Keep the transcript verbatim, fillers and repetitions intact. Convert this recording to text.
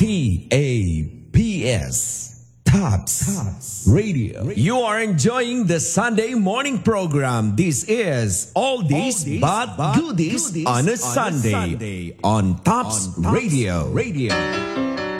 T A P S. Tops Radio. You are enjoying the Sunday morning program. This is Oldies but Goodies on a Sunday on Tops Radio. Radio.